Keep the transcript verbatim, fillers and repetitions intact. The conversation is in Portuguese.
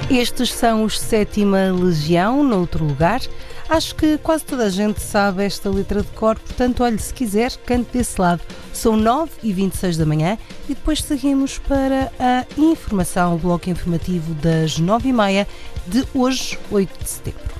Estes são os Sétima Legião, noutro lugar. Acho que quase toda a gente sabe esta letra de cor, portanto, olhe, se quiser, cante desse lado. São nove e vinte e seis da manhã e depois seguimos para a informação, o bloco informativo das nove e meia de hoje, oito de setembro.